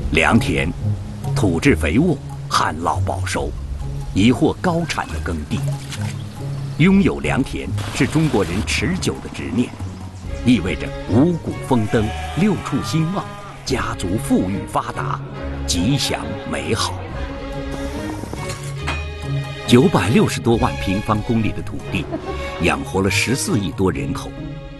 良田，土质肥沃，旱涝保收，宜获高产的耕地。拥有良田是中国人持久的执念，意味着五谷丰登、六畜兴旺、家族富裕发达、吉祥美好。960多万平方公里的土地，养活了14亿多人口。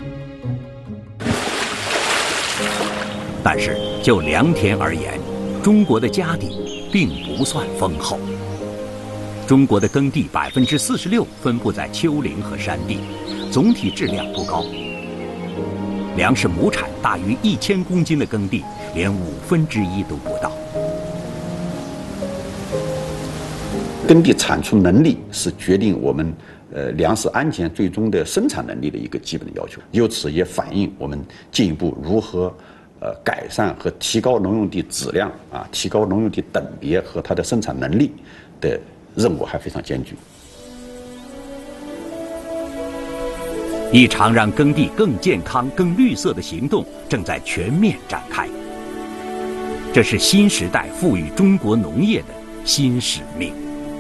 但是就良田而言，中国的家底并不算丰厚。中国的耕地46%分布在丘陵和山地，总体质量不高。粮食亩产大于1000公斤的耕地，连1/5都不到。 耕地产出能力是决定我们粮食安全最终的生产能力的一个基本的要求，由此也反映我们进一步如何改善和提高农用地质量提高农用地等别和它的生产能力的任务还非常艰巨。 一场让耕地更健康、更绿色的行动正在全面展开。这是新时代赋予中国农业的新使命。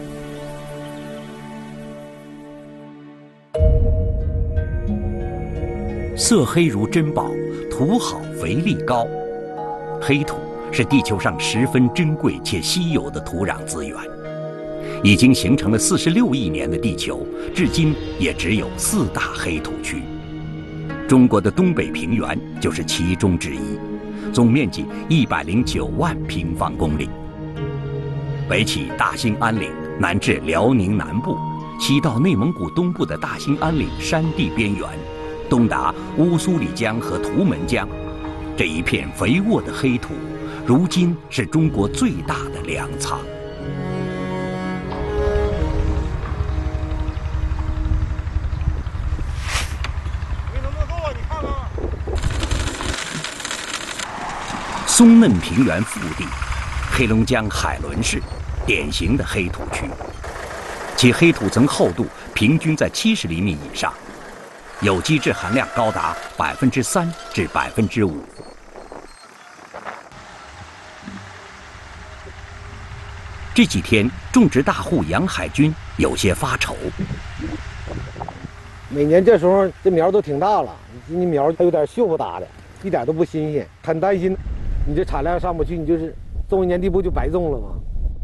色黑如珍宝，土好肥力高。黑土是地球上十分珍贵且稀有的土壤资源。已经形成了46亿年的地球，至今也只有4大黑土区。中国的东北平原就是其中之一，总面积109万平方公里。北起大兴安岭，南至辽宁南部，西到内蒙古东部的大兴安岭山地边缘，东达乌苏里江和图们江，这一片肥沃的黑土，如今是中国最大的粮仓。松嫩平原腹地，黑龙江海伦市，典型的黑土区，其黑土层厚度平均在70厘米以上，有机质含量高达3%至5%。这几天，种植大户杨海军有些发愁。 每年这时候，这苗都挺大了，今年苗还有点锈不搭的，一点都不新鲜，很担心。你这产量上不去，你就是种一年地不就白种了吗？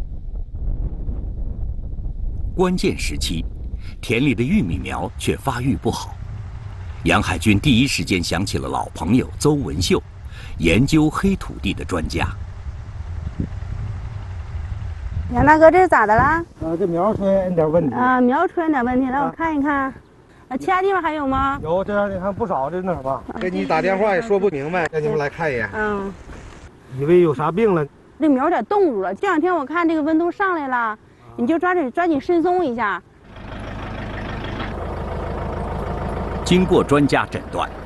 关键时期，田里的玉米苗却发育不好。杨海军第一时间想起了老朋友邹文秀，研究黑土地的专家。 杨大哥，这是咋的啦？ 这苗出现点问题。 苗出现点问题，来我看一看。其他地方还有吗？ 有，这样你看不少，这那什么，给你打电话也说不明白，让你们来看一眼。以为有啥病了。 这苗有点冻住了，这2天我看这个温度上来了，你就抓紧深松一下。 经过专家诊断，